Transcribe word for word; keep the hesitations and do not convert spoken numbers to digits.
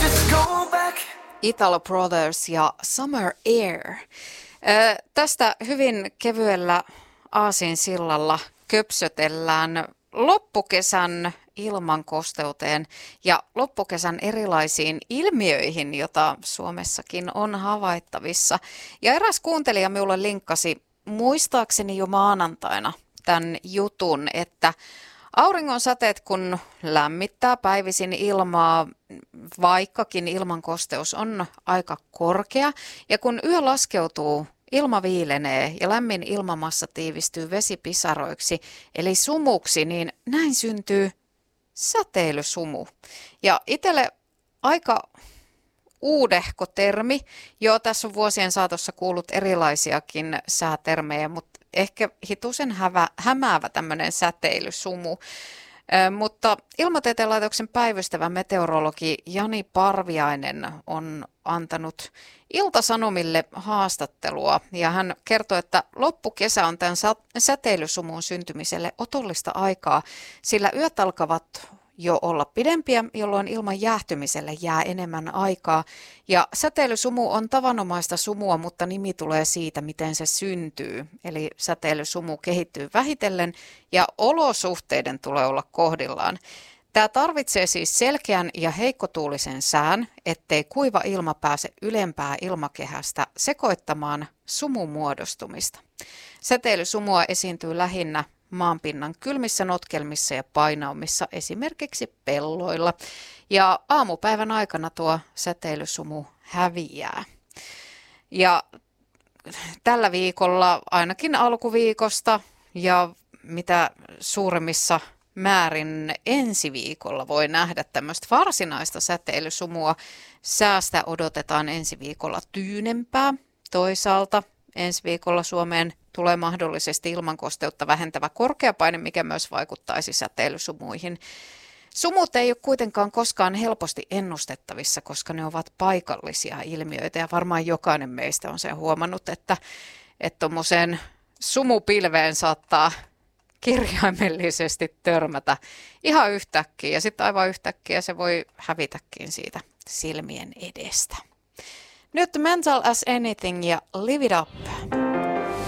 Italo Brothers ja Summer Air. Ö, tästä hyvin kevyellä aasinsillalla köpsötellään loppukesän ilmankosteuteen ja loppukesän erilaisiin ilmiöihin, joita Suomessakin on havaittavissa. Ja eräs kuuntelija minulle linkkasi muistaakseni jo maanantaina tämän jutun, että auringon säteet kun lämmittää päivisin ilmaa, vaikkakin ilmankosteus on aika korkea, ja kun yö laskeutuu, ilma viilenee ja lämmin ilmamassa tiivistyy vesipisaroiksi, eli sumuksi, niin näin syntyy säteilysumu. Ja itselle aika uudehko termi, jo tässä on vuosien saatossa kuullut erilaisiakin säätermejä, mutta ehkä hitusen hävä, hämäävä tämmöinen säteilysumu. Ö, mutta Ilmatieteen laitoksen päivystävä meteorologi Jani Parviainen on antanut Ilta-Sanomille haastattelua ja hän kertoo, että loppukesä on tämän säteilysumun syntymiselle otollista aikaa, sillä yöt alkavat jo olla pidempiä, jolloin ilman jäähtymiselle jää enemmän aikaa. Ja säteilysumu on tavanomaista sumua, mutta nimi tulee siitä, miten se syntyy. Eli säteilysumu kehittyy vähitellen ja olosuhteiden tulee olla kohdillaan. Tämä tarvitsee siis selkeän ja heikkotuulisen sään, ettei kuiva ilma pääse ylempää ilmakehästä sekoittamaan sumun muodostumista. Säteilysumua esiintyy lähinnä maanpinnan kylmissä notkelmissa ja painaumissa, esimerkiksi pelloilla. Ja aamupäivän aikana tuo säteilysumu häviää. Ja tällä viikolla, ainakin alkuviikosta ja mitä suuremmissa määrin ensi viikolla voi nähdä tämmöistä varsinaista säteilysumua. Säästä odotetaan ensi viikolla tyynempää. Toisaalta ensi viikolla Suomeen tulee mahdollisesti ilmankosteutta vähentävä korkeapaine, mikä myös vaikuttaisi säteilysumuihin. Sumut ei ole kuitenkaan koskaan helposti ennustettavissa, koska ne ovat paikallisia ilmiöitä ja varmaan jokainen meistä on sen huomannut, että tuommoiseen sumupilveen saattaa kirjaimellisesti törmätä ihan yhtäkkiä ja sitten aivan yhtäkkiä se voi hävitäkin siitä silmien edestä. Nyt Mental as Anything ja Live It Up.